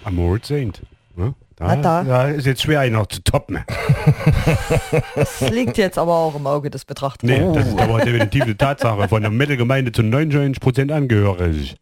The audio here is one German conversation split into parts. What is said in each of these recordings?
Amor Saint. Ja? Na da. Da ist jetzt schwer, ihn noch zu toppen. Das liegt jetzt aber auch im Auge des Betrachters. Nee, das ist aber definitiv eine Tatsache. Von der Metal-Gemeinde zu 99% angehörig.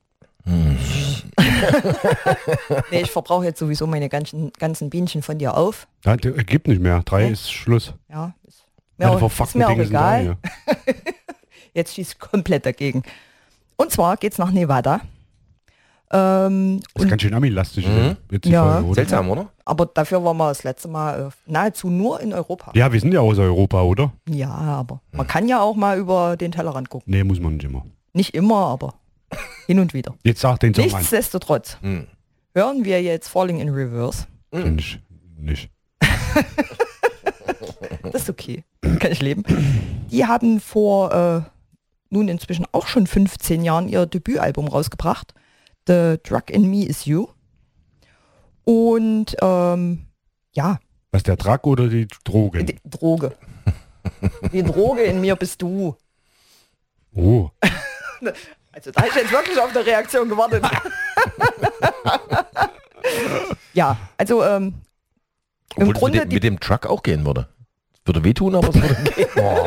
Nee, ich verbrauche jetzt sowieso meine ganzen Bienchen von dir auf. Ja, gibt nicht mehr. 3 ist Schluss. Ja, ist Alle mir auch verfuckten Dinge sind da, egal. ja. Jetzt schießt ich komplett dagegen. Und zwar geht's nach Nevada. Das ist ganz schön Ami-lastig. Jetzt die Ja. Folge, oder? Seltsam, oder? Aber dafür waren wir das letzte Mal nahezu nur in Europa. Ja, wir sind ja aus Europa, oder? Ja, aber man kann ja auch mal über den Tellerrand gucken. Nee, muss man nicht immer. Nicht immer, aber hin und wieder. Jetzt sag den Song an. Nichtsdestotrotz hören wir jetzt Falling in Reverse. Kenn ich nicht. Das ist okay. Kann ich leben. Die haben vor nun inzwischen auch schon 15 Jahren ihr Debütalbum rausgebracht. The Drug in Me is You. Und ja. Was, der Drug oder die Droge? Die Droge. Die Droge in mir bist du. Oh. Also da habe ich jetzt wirklich auf eine Reaktion gewartet. Ja, also im Obwohl es Grunde mit dem Truck auch gehen würde. Würde wehtun, aber es würde gehen.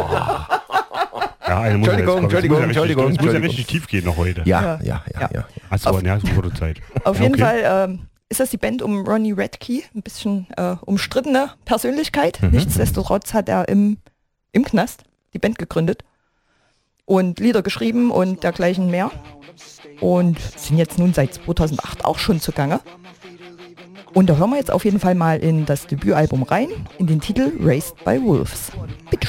Ja, Entschuldigung. Es muss ja richtig tief gehen noch heute. Ja. Achso, ja, es wurde Zeit. Auf jeden Fall ist das die Band um Ronnie Radke, ein bisschen umstrittene Persönlichkeit. Nichtsdestotrotz hat er im Knast die Band gegründet und Lieder geschrieben und dergleichen mehr. Und sind jetzt nun seit 2008 auch schon zugange. Und da hören wir jetzt auf jeden Fall mal in das Debütalbum rein, in den Titel Raised by Wolves. Bitte.